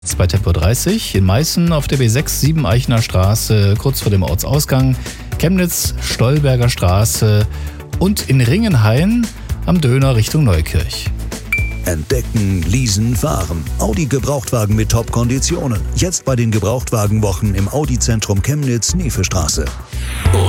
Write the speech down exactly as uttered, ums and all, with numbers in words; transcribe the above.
Bei Tempo dreißig, in Meißen auf der B sechs sieben Eichener Straße, kurz vor dem Ortsausgang, Chemnitz, Stolberger Straße und in Ringenhain am Döner Richtung Neukirch. Entdecken, leasen, fahren. Audi Gebrauchtwagen mit Top-Konditionen. Jetzt bei den Gebrauchtwagenwochen im Audi-Zentrum Chemnitz, Nefestraße.